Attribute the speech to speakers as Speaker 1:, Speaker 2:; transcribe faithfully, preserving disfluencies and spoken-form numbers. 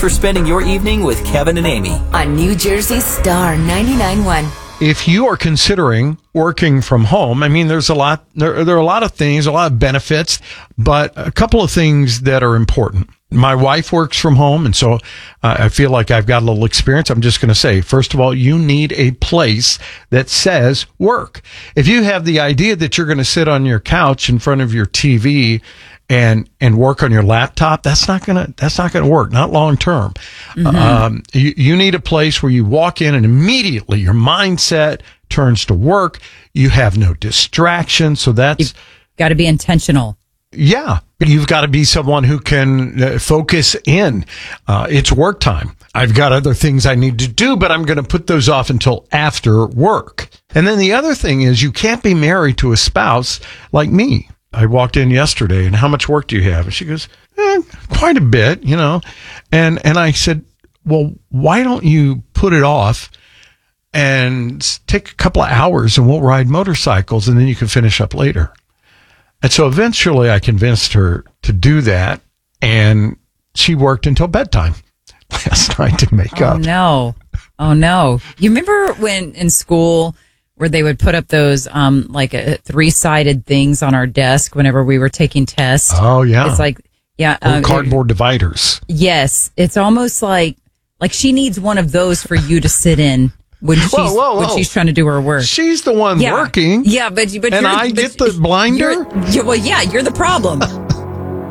Speaker 1: for spending your evening with Kevin and Amy
Speaker 2: on New Jersey Star ninety-nine point one.
Speaker 3: If you are considering working from home, I mean, there's a lot, there, there are a lot of things, a lot of benefits, but a couple of things that are important. My wife works from home, and so uh, I feel like I've got a little experience. I'm just going to say, first of all, you need a place that says work. If you have the idea that you're going to sit on your couch in front of your T V and and work on your laptop, that's not gonna that's not gonna work, not long term. Mm-hmm. Um, you, you need a place where you walk in and immediately your mindset turns to work. You have no distraction, so that's
Speaker 4: You've got to be intentional.
Speaker 3: Yeah, you've got to be someone who can uh, focus in. Uh, it's work time. I've got other things I need to do, but I'm going to put those off until after work. And then the other thing is you can't be married to a spouse like me. I walked in yesterday, and how much work do you have? And she goes, eh, quite a bit, you know. And and I said, well, why don't you put it off and take a couple of hours and we'll ride motorcycles and then you can finish up later. And so eventually I convinced her to do that, and she worked until bedtime last night to make
Speaker 4: oh,
Speaker 3: up.
Speaker 4: Oh, no. Oh, no. You remember when in school where they would put up those um like uh, three-sided things on our desk whenever we were taking tests?
Speaker 3: Oh, yeah.
Speaker 4: It's like, yeah.
Speaker 3: Uh, cardboard dividers.
Speaker 4: Yes. It's almost like, like she needs one of those for you to sit in. When she's,
Speaker 3: whoa, whoa, whoa.
Speaker 4: when she's trying to do her work.
Speaker 3: She's the one
Speaker 4: yeah.
Speaker 3: working.
Speaker 4: Yeah, but, but
Speaker 3: and
Speaker 4: you're,
Speaker 3: I
Speaker 4: but
Speaker 3: get the blinder?
Speaker 4: You're, well, yeah, you're the problem.